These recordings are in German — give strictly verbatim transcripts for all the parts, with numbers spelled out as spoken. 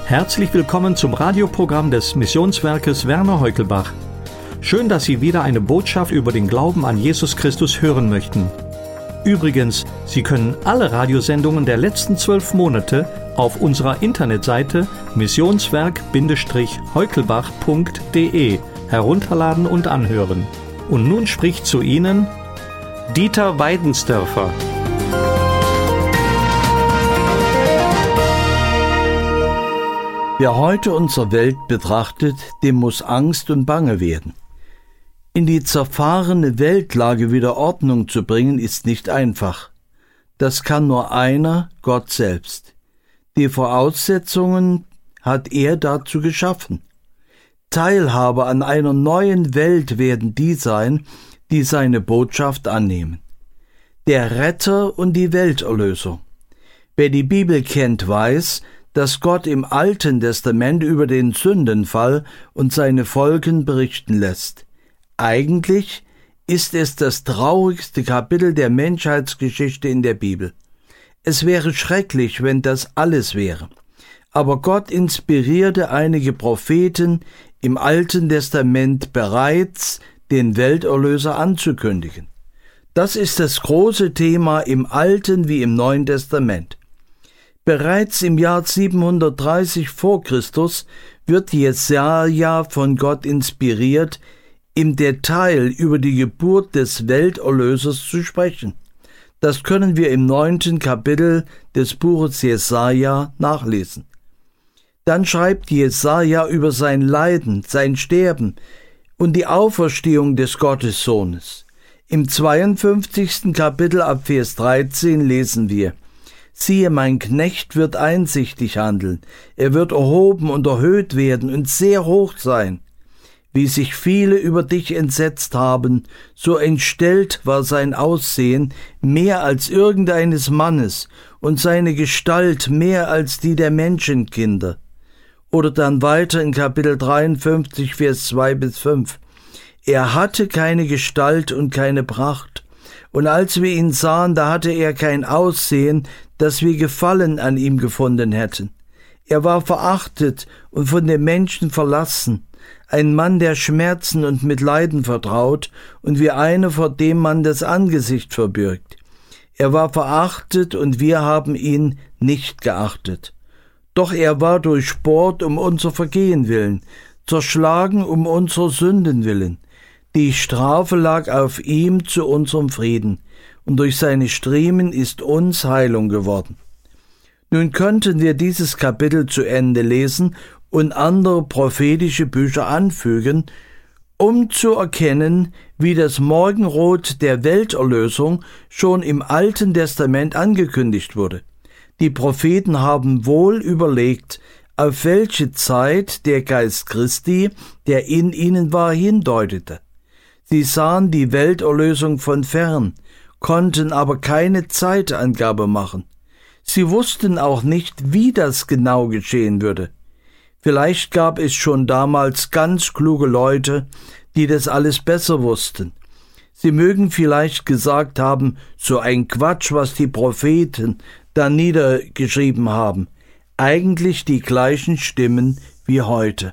Herzlich willkommen zum Radioprogramm des Missionswerkes Werner Heukelbach. Schön, dass Sie wieder eine Botschaft über den Glauben an Jesus Christus hören möchten. Übrigens, Sie können alle Radiosendungen der letzten zwölf Monate auf unserer Internetseite missionswerk heukelbach punkt de herunterladen und anhören. Und nun spricht zu Ihnen Dieter Weidensdörfer. Wer heute unsere Welt betrachtet, dem muss Angst und Bange werden. In die zerfahrene Weltlage wieder Ordnung zu bringen, ist nicht einfach. Das kann nur einer, Gott selbst. Die Voraussetzungen hat er dazu geschaffen. Teilhaber an einer neuen Welt werden die sein, die seine Botschaft annehmen. Der Retter und die Welterlöser. Wer die Bibel kennt, weiß, dass Gott im Alten Testament über den Sündenfall und seine Folgen berichten lässt. Eigentlich ist es das traurigste Kapitel der Menschheitsgeschichte in der Bibel. Es wäre schrecklich, wenn das alles wäre. Aber Gott inspirierte einige Propheten im Alten Testament bereits, den Welterlöser anzukündigen. Das ist das große Thema im Alten wie im Neuen Testament. Bereits im Jahr siebenhundertdreißig vor Christus wird Jesaja von Gott inspiriert, im Detail über die Geburt des Welterlösers zu sprechen. Das können wir im neunten Kapitel des Buches Jesaja nachlesen. Dann schreibt Jesaja über sein Leiden, sein Sterben und die Auferstehung des Gottessohnes. Im zweiundfünfzigsten Kapitel ab Vers dreizehn lesen wir: Siehe, mein Knecht wird einsichtig handeln, er wird erhoben und erhöht werden und sehr hoch sein. Wie sich viele über dich entsetzt haben, so entstellt war sein Aussehen mehr als irgendeines Mannes und seine Gestalt mehr als die der Menschenkinder. Oder dann weiter in Kapitel dreiundfünfzig, Vers zwei bis fünf. Er hatte keine Gestalt und keine Pracht. Und als wir ihn sahen, da hatte er kein Aussehen, dass wir Gefallen an ihm gefunden hätten. Er war verachtet und von den Menschen verlassen, ein Mann der Schmerzen und mit Leiden vertraut und wie einer, vor dem man das Angesicht verbirgt. Er war verachtet und wir haben ihn nicht geachtet. Doch er war durchbohrt um unser Vergehen willen, zerschlagen um unserer Sünden willen. Die Strafe lag auf ihm zu unserem Frieden, und durch seine Striemen ist uns Heilung geworden. Nun könnten wir dieses Kapitel zu Ende lesen und andere prophetische Bücher anfügen, um zu erkennen, wie das Morgenrot der Welterlösung schon im Alten Testament angekündigt wurde. Die Propheten haben wohl überlegt, auf welche Zeit der Geist Christi, der in ihnen war, hindeutete. Sie sahen die Welterlösung von fern, konnten aber keine Zeitangabe machen. Sie wussten auch nicht, wie das genau geschehen würde. Vielleicht gab es schon damals ganz kluge Leute, die das alles besser wussten. Sie mögen vielleicht gesagt haben, so ein Quatsch, was die Propheten da niedergeschrieben haben. Eigentlich die gleichen Stimmen wie heute.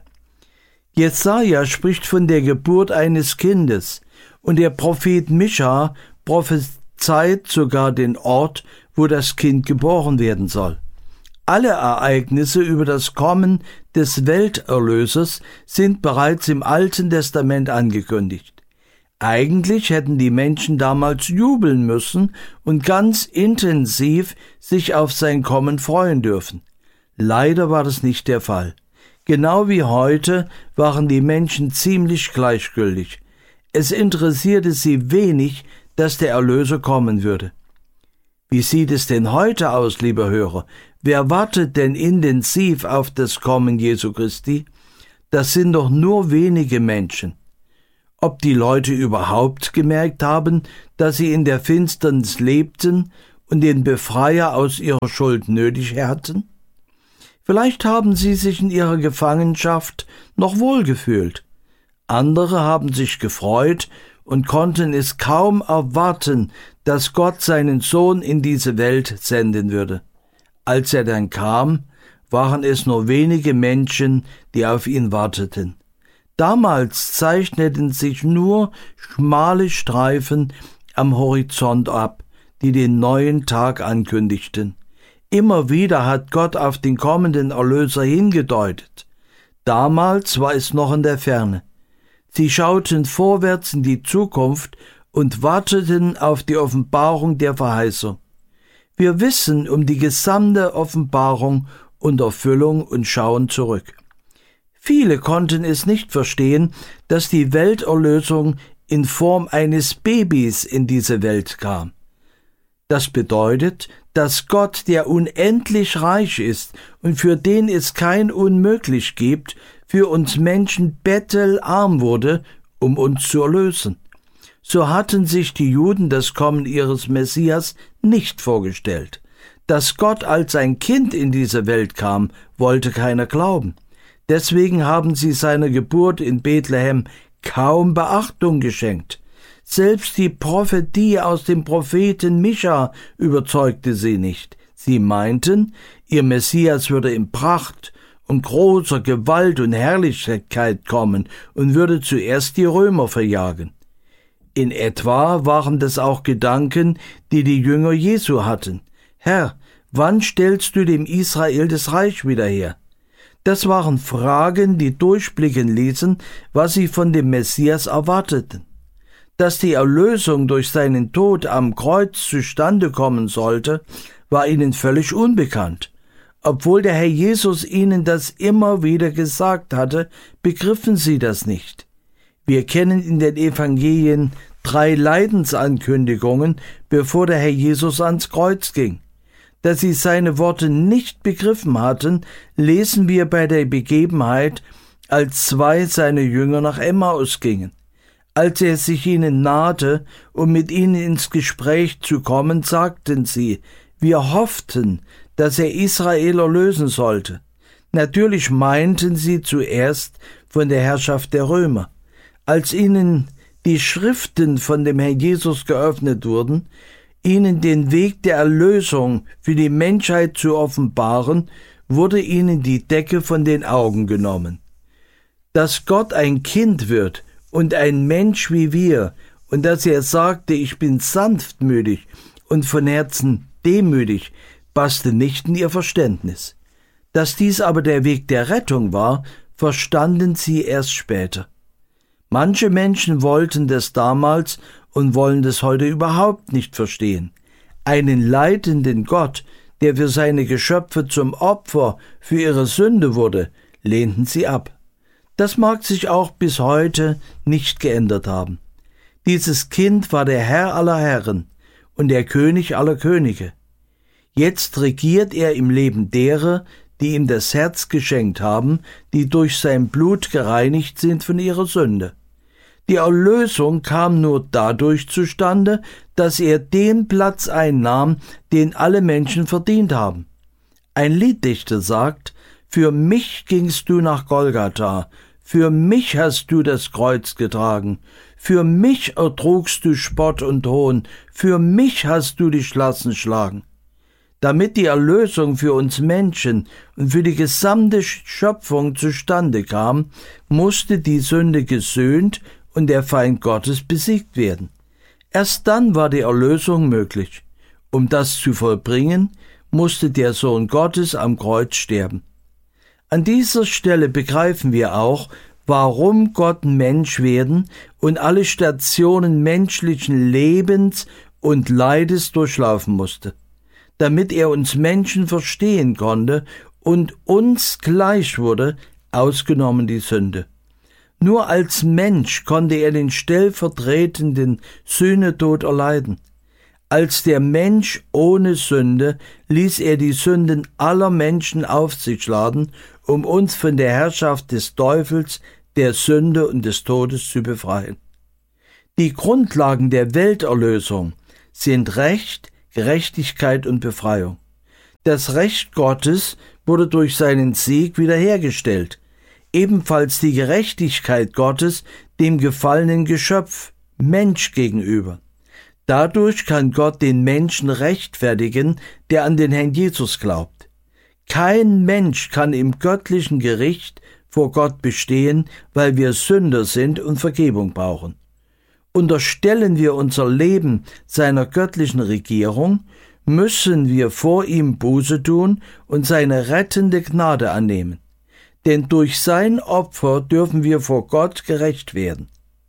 Jesaja spricht von der Geburt eines Kindes und der Prophet Micha prophezeit sogar den Ort, wo das Kind geboren werden soll. Alle Ereignisse über das Kommen des Welterlösers sind bereits im Alten Testament angekündigt. Eigentlich hätten die Menschen damals jubeln müssen und ganz intensiv sich auf sein Kommen freuen dürfen. Leider war das nicht der Fall. Genau wie heute waren die Menschen ziemlich gleichgültig. Es interessierte sie wenig, dass der Erlöser kommen würde. Wie sieht es denn heute aus, lieber Hörer? Wer wartet denn intensiv auf das Kommen Jesu Christi? Das sind doch nur wenige Menschen. Ob die Leute überhaupt gemerkt haben, dass sie in der Finsternis lebten und den Befreier aus ihrer Schuld nötig hatten? Vielleicht haben sie sich in ihrer Gefangenschaft noch wohlgefühlt. Andere haben sich gefreut und konnten es kaum erwarten, dass Gott seinen Sohn in diese Welt senden würde. Als er dann kam, waren es nur wenige Menschen, die auf ihn warteten. Damals zeichneten sich nur schmale Streifen am Horizont ab, die den neuen Tag ankündigten. Immer wieder hat Gott auf den kommenden Erlöser hingedeutet. Damals war es noch in der Ferne. Sie schauten vorwärts in die Zukunft und warteten auf die Offenbarung der Verheißung. Wir wissen um die gesamte Offenbarung und Erfüllung und schauen zurück. Viele konnten es nicht verstehen, dass die Welterlösung in Form eines Babys in diese Welt kam. Das bedeutet, dass Gott, der unendlich reich ist und für den es kein Unmöglich gibt, für uns Menschen bettelarm wurde, um uns zu erlösen. So hatten sich die Juden das Kommen ihres Messias nicht vorgestellt. Dass Gott als ein Kind in diese Welt kam, wollte keiner glauben. Deswegen haben sie seiner Geburt in Bethlehem kaum Beachtung geschenkt. Selbst die Prophetie aus dem Propheten Micha überzeugte sie nicht. Sie meinten, ihr Messias würde in Pracht und großer Gewalt und Herrlichkeit kommen und würde zuerst die Römer verjagen. In etwa waren das auch Gedanken, die die Jünger Jesu hatten. Herr, wann stellst du dem Israel das Reich wieder her? Das waren Fragen, die durchblicken ließen, was sie von dem Messias erwarteten. Dass die Erlösung durch seinen Tod am Kreuz zustande kommen sollte, war ihnen völlig unbekannt. Obwohl der Herr Jesus ihnen das immer wieder gesagt hatte, begriffen sie das nicht. Wir kennen in den Evangelien drei Leidensankündigungen, bevor der Herr Jesus ans Kreuz ging. Dass sie seine Worte nicht begriffen hatten, lesen wir bei der Begebenheit, als zwei seiner Jünger nach Emmaus gingen. Als er sich ihnen nahte, um mit ihnen ins Gespräch zu kommen, sagten sie, wir hofften, dass er Israel erlösen sollte. Natürlich meinten sie zuerst von der Herrschaft der Römer. Als ihnen die Schriften von dem Herrn Jesus geöffnet wurden, ihnen den Weg der Erlösung für die Menschheit zu offenbaren, wurde ihnen die Decke von den Augen genommen. Dass Gott ein Kind wird und ein Mensch wie wir, und dass er sagte, ich bin sanftmütig und von Herzen demütig, passte nicht in ihr Verständnis. Dass dies aber der Weg der Rettung war, verstanden sie erst später. Manche Menschen wollten das damals und wollen das heute überhaupt nicht verstehen. Einen leidenden Gott, der für seine Geschöpfe zum Opfer für ihre Sünde wurde, lehnten sie ab. Das mag sich auch bis heute nicht geändert haben. Dieses Kind war der Herr aller Herren und der König aller Könige. Jetzt regiert er im Leben derer, die ihm das Herz geschenkt haben, die durch sein Blut gereinigt sind von ihrer Sünde. Die Erlösung kam nur dadurch zustande, dass er den Platz einnahm, den alle Menschen verdient haben. Ein Lieddichter sagt, für mich gingst du nach Golgatha, für mich hast du das Kreuz getragen, für mich ertrugst du Spott und Hohn, für mich hast du die Schlassen schlagen. Damit die Erlösung für uns Menschen und für die gesamte Schöpfung zustande kam, musste die Sünde gesöhnt und der Feind Gottes besiegt werden. Erst dann war die Erlösung möglich. Um das zu vollbringen, musste der Sohn Gottes am Kreuz sterben. An dieser Stelle begreifen wir auch, warum Gott Mensch werden und alle Stationen menschlichen Lebens und Leides durchlaufen musste, damit er uns Menschen verstehen konnte und uns gleich wurde, ausgenommen die Sünde. Nur als Mensch konnte er den stellvertretenden Sühnetod erleiden. Als der Mensch ohne Sünde ließ er die Sünden aller Menschen auf sich laden, um uns von der Herrschaft des Teufels, der Sünde und des Todes zu befreien. Die Grundlagen der Welterlösung sind Recht, Gerechtigkeit und Befreiung. Das Recht Gottes wurde durch seinen Sieg wiederhergestellt. Ebenfalls die Gerechtigkeit Gottes dem gefallenen Geschöpf, Mensch gegenüber. Dadurch kann Gott den Menschen rechtfertigen, der an den Herrn Jesus glaubt. Kein Mensch kann im göttlichen Gericht vor Gott bestehen, weil wir Sünder sind und Vergebung brauchen. Unterstellen wir unser Leben seiner göttlichen Regierung, müssen wir vor ihm Buße tun und seine rettende Gnade annehmen. Denn durch sein Opfer dürfen wir vor Gott gerecht werden.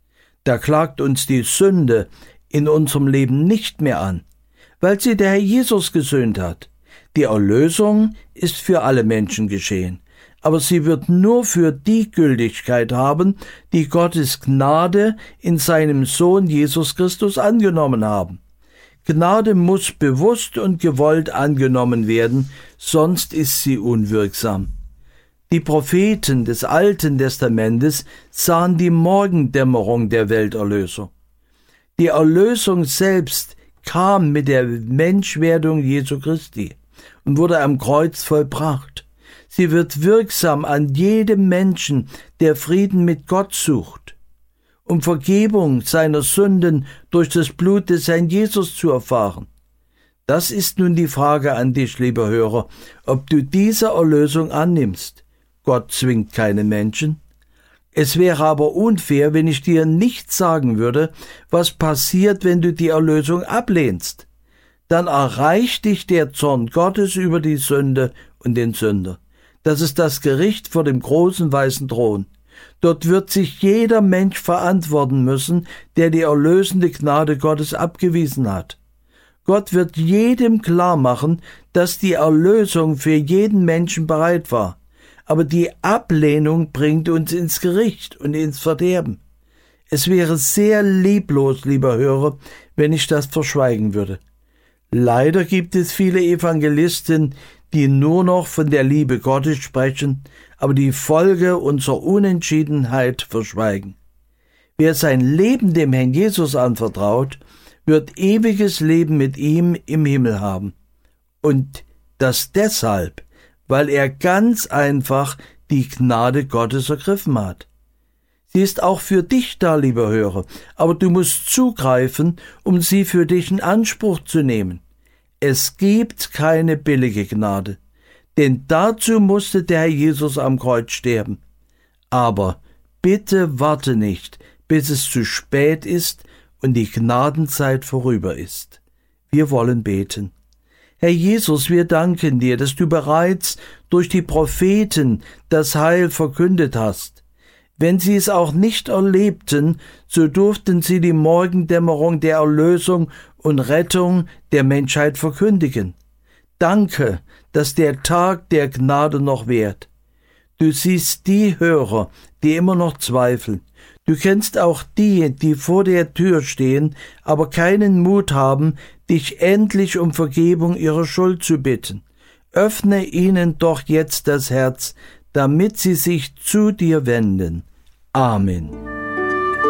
Da klagt uns die Sünde in unserem Leben nicht mehr an, weil sie der Herr Jesus gesühnt hat. Die Erlösung ist für alle Menschen geschehen, aber sie wird nur für die Gültigkeit haben, die Gottes Gnade in seinem Sohn Jesus Christus angenommen haben. Gnade muss bewusst und gewollt angenommen werden, sonst ist sie unwirksam. Die Propheten des Alten Testamentes sahen die Morgendämmerung der Welterlösung. Die Erlösung selbst kam mit der Menschwerdung Jesu Christi und wurde am Kreuz vollbracht. Sie wird wirksam an jedem Menschen, der Frieden mit Gott sucht, um Vergebung seiner Sünden durch das Blut des Herrn Jesus zu erfahren. Das ist nun die Frage an dich, lieber Hörer, ob du diese Erlösung annimmst. Gott zwingt keine Menschen. Es wäre aber unfair, wenn ich dir nicht sagen würde, was passiert, wenn du die Erlösung ablehnst. Dann erreicht dich der Zorn Gottes über die Sünde und den Sünder. Das ist das Gericht vor dem großen weißen Thron. Dort wird sich jeder Mensch verantworten müssen, der die erlösende Gnade Gottes abgewiesen hat. Gott wird jedem klar machen, dass die Erlösung für jeden Menschen bereit war. Aber die Ablehnung bringt uns ins Gericht und ins Verderben. Es wäre sehr lieblos, lieber Hörer, wenn ich das verschweigen würde. Leider gibt es viele Evangelisten, die nur noch von der Liebe Gottes sprechen, aber die Folge unserer Unentschiedenheit verschweigen. Wer sein Leben dem Herrn Jesus anvertraut, wird ewiges Leben mit ihm im Himmel haben. Und das deshalb, weil er ganz einfach die Gnade Gottes ergriffen hat. Sie ist auch für dich da, lieber Hörer, aber du musst zugreifen, um sie für dich in Anspruch zu nehmen. Es gibt keine billige Gnade, denn dazu musste der Herr Jesus am Kreuz sterben. Aber bitte warte nicht, bis es zu spät ist und die Gnadenzeit vorüber ist. Wir wollen beten. Herr Jesus, wir danken dir, dass du bereits durch die Propheten das Heil verkündet hast. Wenn sie es auch nicht erlebten, so durften sie die Morgendämmerung der Erlösung und Rettung der Menschheit verkündigen. Danke, dass der Tag der Gnade noch währt. Du siehst die Hörer, die immer noch zweifeln. Du kennst auch die, die vor der Tür stehen, aber keinen Mut haben, dich endlich um Vergebung ihrer Schuld zu bitten. Öffne ihnen doch jetzt das Herz, damit sie sich zu dir wenden. Amen.